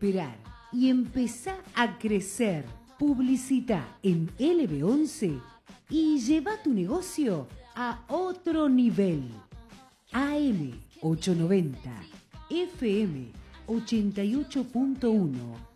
esperar y empezá a crecer. Publicita en LB11 y lleva tu negocio a otro nivel. AM 890, FM 88.1,